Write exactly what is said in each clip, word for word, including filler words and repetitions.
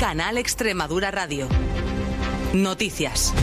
Canal Extremadura Radio. Noticias.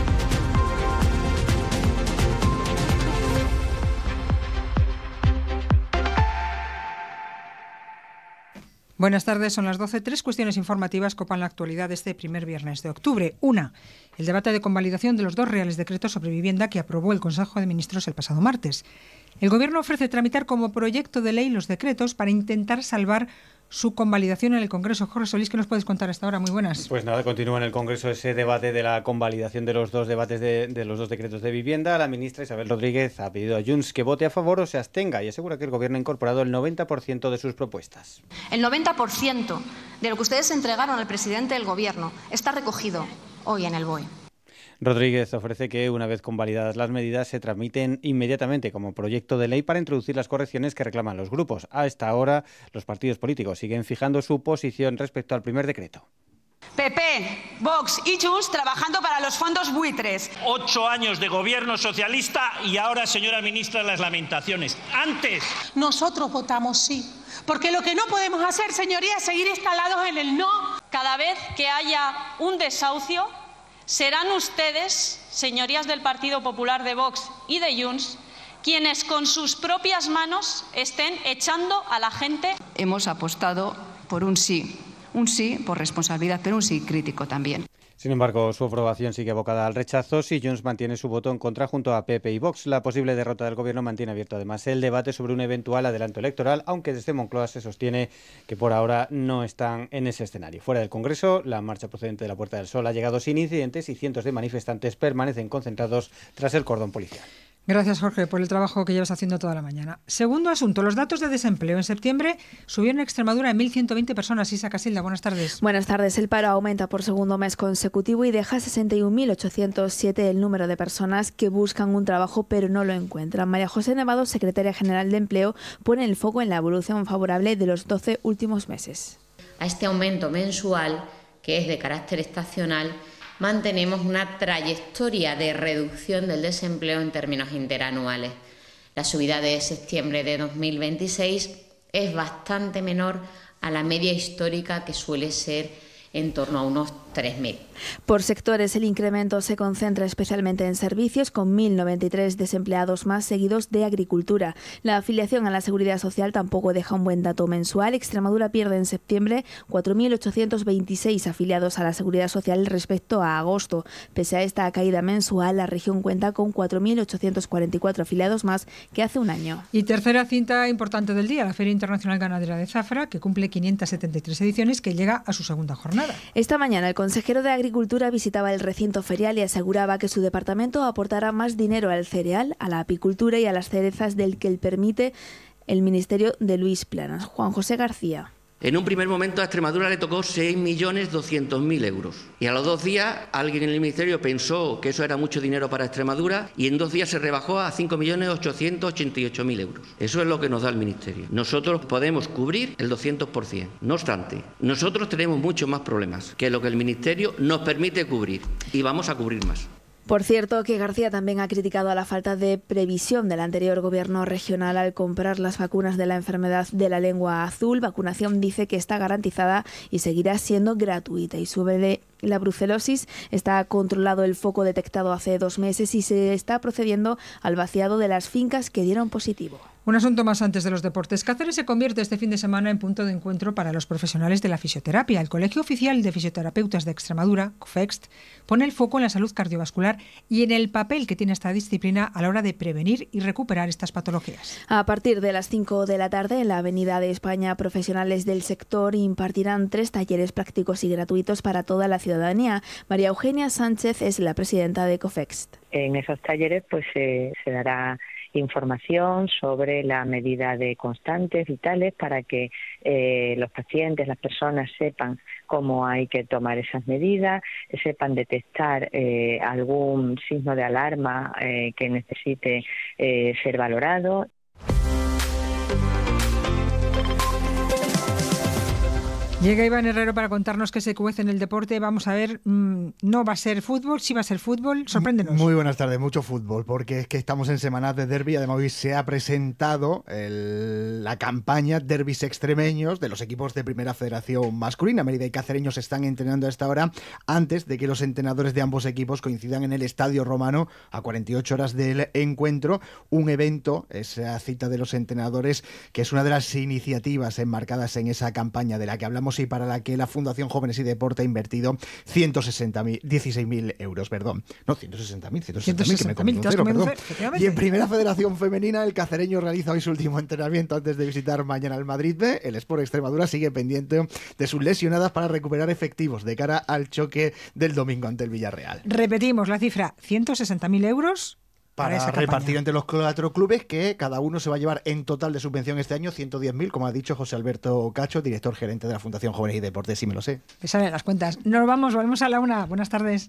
Buenas tardes, son las doce. Tres cuestiones informativas copan la actualidad de este primer viernes de octubre. Una, el debate de convalidación de los dos reales decretos sobre vivienda que aprobó el Consejo de Ministros el pasado martes. El Gobierno ofrece tramitar como proyecto de ley los decretos para intentar salvar su convalidación en el Congreso. Jorge Solís, ¿qué nos puedes contar hasta ahora? Muy buenas. Pues nada, continúa en el Congreso ese debate de la convalidación de los dos debates de, de los dos decretos de vivienda. La ministra Isabel Rodríguez ha pedido a Junts que vote a favor o se abstenga y asegura que el Gobierno ha incorporado el noventa por ciento de sus propuestas. El noventa por ciento de lo que ustedes entregaron al presidente del Gobierno está recogido hoy en el B O E. Rodríguez ofrece que, una vez convalidadas las medidas, se tramiten inmediatamente como proyecto de ley para introducir las correcciones que reclaman los grupos. A esta hora, los partidos políticos siguen fijando su posición respecto al primer decreto. P P, Vox y Junts trabajando para los fondos buitres. Ocho años de gobierno socialista y ahora, señora ministra, las lamentaciones. Antes. Nosotros votamos sí, porque lo que no podemos hacer, señorías, es seguir instalados en el no. Cada vez que haya un desahucio, serán ustedes, señorías del Partido Popular, de Vox y de Junts, quienes con sus propias manos estén echando a la gente. Hemos apostado por un sí, un sí por responsabilidad, pero un sí crítico también. Sin embargo, su aprobación sigue abocada al rechazo si Junts mantiene su voto en contra junto a P P y Vox. La posible derrota del Gobierno mantiene abierto además el debate sobre un eventual adelanto electoral, aunque desde Moncloa se sostiene que por ahora no están en ese escenario. Fuera del Congreso, la marcha procedente de la Puerta del Sol ha llegado sin incidentes y cientos de manifestantes permanecen concentrados tras el cordón policial. Gracias, Jorge, por el trabajo que llevas haciendo toda la mañana. Segundo asunto, los datos de desempleo en septiembre subieron en Extremadura en mil ciento veinte personas. Isa Casilda, buenas tardes. Buenas tardes. El paro aumenta por segundo mes consecutivo y deja sesenta y un mil ochocientos siete el número de personas que buscan un trabajo pero no lo encuentran. María José Nevado, secretaria general de Empleo, pone el foco en la evolución favorable de los doce últimos meses. A este aumento mensual, que es de carácter estacional, mantenemos una trayectoria de reducción del desempleo en términos interanuales. La subida de septiembre de dos mil veintiséis es bastante menor a la media histórica, que suele ser en torno a unos tres mil. Por sectores, el incremento se concentra especialmente en servicios, con mil noventa y tres desempleados más, seguidos de agricultura. La afiliación a la Seguridad Social tampoco deja un buen dato mensual. Extremadura pierde en septiembre cuatro mil ochocientos veintiséis afiliados a la Seguridad Social respecto a agosto. Pese a esta caída mensual, la región cuenta con cuatro mil ochocientos cuarenta y cuatro afiliados más que hace un año. Y tercera cita importante del día, la Feria Internacional Ganadera de Zafra, que cumple quinientas setenta y tres ediciones, que llega a su segunda jornada. Esta mañana el consejero de Agricultura visitaba el recinto ferial y aseguraba que su departamento aportará más dinero al cereal, a la apicultura y a las cerezas del que le permite el ministerio de Luis Planas. Juan José García. En un primer momento a Extremadura le tocó seis millones doscientos mil euros. Y a los dos días alguien en el Ministerio pensó que eso era mucho dinero para Extremadura y en dos días se rebajó a cinco millones ochocientos ochenta y ocho mil euros. Eso es lo que nos da el Ministerio. Nosotros podemos cubrir el doscientos por ciento. No obstante, nosotros tenemos muchos más problemas que lo que el Ministerio nos permite cubrir y vamos a cubrir más. Por cierto, que García también ha criticado a la falta de previsión del anterior gobierno regional al comprar las vacunas de la enfermedad de la lengua azul. Vacunación dice que está garantizada y seguirá siendo gratuita. Y sobre la brucelosis, está controlado el foco detectado hace dos meses y se está procediendo al vaciado de las fincas que dieron positivo. Un asunto más antes de los deportes. Cáceres se convierte este fin de semana en punto de encuentro para los profesionales de la fisioterapia. El Colegio Oficial de Fisioterapeutas de Extremadura, COFEXT, pone el foco en la salud cardiovascular y en el papel que tiene esta disciplina a la hora de prevenir y recuperar estas patologías. A partir de las cinco de la tarde, en la Avenida de España, profesionales del sector impartirán tres talleres prácticos y gratuitos para toda la ciudadanía. María Eugenia Sánchez es la presidenta de COFEXT. En esos talleres pues eh, se dará información sobre la medida de constantes vitales para que eh, los pacientes, las personas sepan cómo hay que tomar esas medidas, sepan detectar eh, algún signo de alarma eh, que necesite eh, ser valorado. Llega Iván Herrero para contarnos qué se cuece en el deporte. Vamos a ver, mmm, no va a ser fútbol, sí va a ser fútbol. Sorpréndenos. Muy buenas tardes, mucho fútbol, porque es que estamos en semanas de derbi. Además, hoy se ha presentado el, la campaña Derbis Extremeños de los equipos de Primera Federación Masculina. Mérida y Cacereños están entrenando a esta hora antes de que los entrenadores de ambos equipos coincidan en el Estadio Romano a cuarenta y ocho horas del encuentro. Un evento, esa cita de los entrenadores, que es una de las iniciativas enmarcadas en esa campaña de la que hablamos y para la que la Fundación Jóvenes y Deporte ha invertido ciento sesenta mil, dieciséis mil euros, perdón. No, ciento sesenta mil, ciento sesenta mil, que me comí un cero, perdón. Y en Primera Federación Femenina, el Cacereño realiza hoy su último entrenamiento antes de visitar mañana el Madrid B. El Sport Extremadura sigue pendiente de sus lesionadas para recuperar efectivos de cara al choque del domingo ante el Villarreal. Repetimos la cifra, ciento sesenta mil euros. Para, para repartir entre los cuatro clubes, que cada uno se va a llevar en total de subvención este año ciento diez mil, como ha dicho José Alberto Cacho, director gerente de la Fundación Jóvenes y Deportes, sí me lo sé. Me salen las cuentas. Nos vamos, volvemos a la una. Buenas tardes.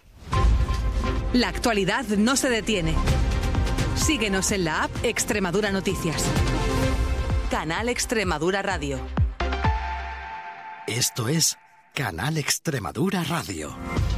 La actualidad no se detiene. Síguenos en la app Extremadura Noticias. Canal Extremadura Radio. Esto es Canal Extremadura Radio.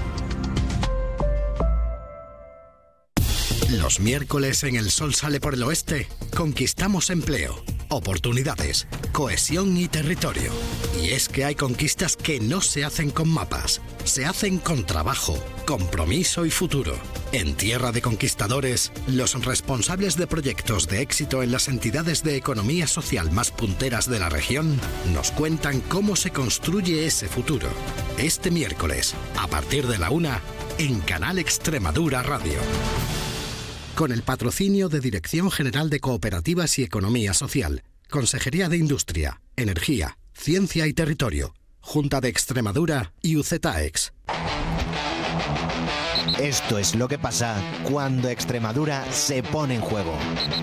Los miércoles en El Sol Sale por el Oeste conquistamos empleo, oportunidades, cohesión y territorio. Y es que hay conquistas que no se hacen con mapas, se hacen con trabajo, compromiso y futuro. En Tierra de Conquistadores, los responsables de proyectos de éxito en las entidades de economía social más punteras de la región nos cuentan cómo se construye ese futuro. Este miércoles, a partir de la una, en Canal Extremadura Radio. Con el patrocinio de Dirección General de Cooperativas y Economía Social, Consejería de Industria, Energía, Ciencia y Territorio, Junta de Extremadura y U Z A E X. Esto es lo que pasa cuando Extremadura se pone en juego.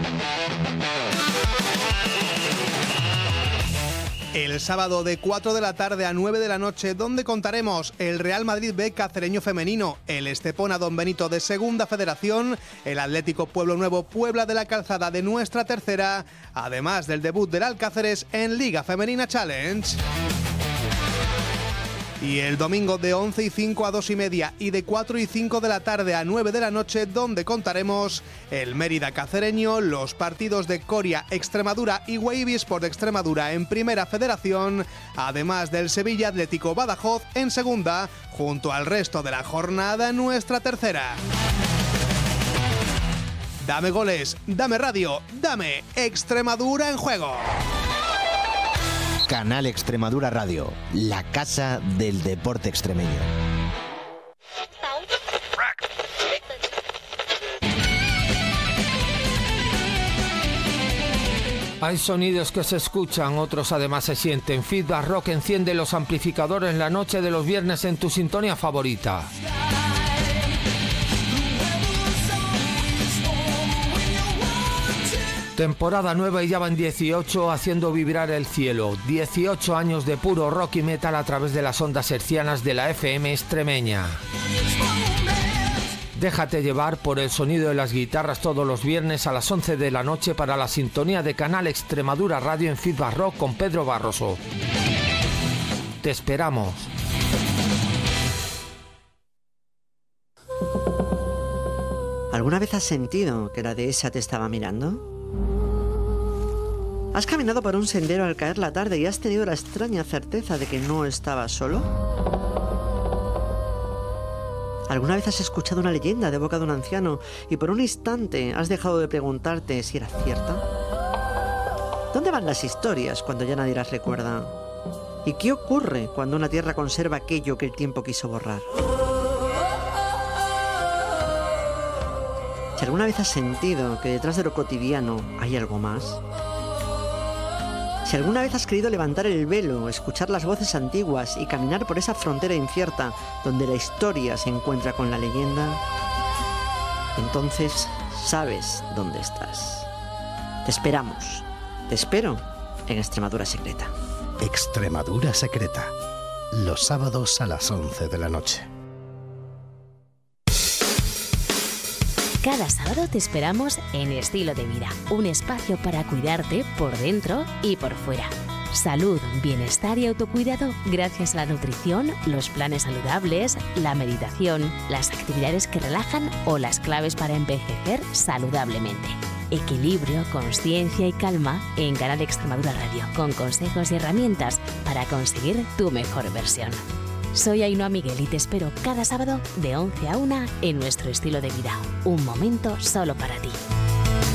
El sábado de cuatro de la tarde a nueve de la noche, donde contaremos el Real Madrid B Cacereño Femenino, el Estepona Don Benito de Segunda Federación, el Atlético Pueblo Nuevo Puebla de la Calzada de nuestra tercera, además del debut del Alcáceres en Liga Femenina Challenge. Y el domingo de once y cinco a dos y media y de cuatro y cinco de la tarde a nueve de la noche, donde contaremos el Mérida Cacereño, los partidos de Coria Extremadura y Wavy Sport Extremadura en Primera Federación, además del Sevilla Atlético Badajoz en Segunda, junto al resto de la jornada en nuestra tercera. Dame goles, dame radio, dame Extremadura en juego. Canal Extremadura Radio, la casa del deporte extremeño. Hay sonidos que se escuchan, otros además se sienten. Feedback Rock enciende los amplificadores la noche de los viernes en tu sintonía favorita. Temporada nueva y ya van dieciocho haciendo vibrar el cielo. dieciocho años de puro rock y metal a través de las ondas hercianas de la F M extremeña. Déjate llevar por el sonido de las guitarras todos los viernes a las once de la noche para la sintonía de Canal Extremadura Radio en Feedback Rock con Pedro Barroso. Te esperamos. ¿Alguna vez has sentido que la dehesa te estaba mirando? ¿Has caminado por un sendero al caer la tarde y has tenido la extraña certeza de que no estabas solo? ¿Alguna vez has escuchado una leyenda de boca de un anciano y por un instante has dejado de preguntarte si era cierta? ¿Dónde van las historias cuando ya nadie las recuerda? ¿Y qué ocurre cuando una tierra conserva aquello que el tiempo quiso borrar? Si alguna vez has sentido que detrás de lo cotidiano hay algo más, si alguna vez has querido levantar el velo, escuchar las voces antiguas y caminar por esa frontera incierta donde la historia se encuentra con la leyenda, entonces sabes dónde estás. Te esperamos. Te espero en Extremadura Secreta. Extremadura Secreta. Los sábados a las once de la noche. Cada sábado te esperamos en Estilo de Vida, un espacio para cuidarte por dentro y por fuera. Salud, bienestar y autocuidado gracias a la nutrición, los planes saludables, la meditación, las actividades que relajan o las claves para envejecer saludablemente. Equilibrio, consciencia y calma en Canal Extremadura Radio, con consejos y herramientas para conseguir tu mejor versión. Soy Ainhoa Miguel y te espero cada sábado de once a una en nuestro estilo de vida. Un momento solo para ti.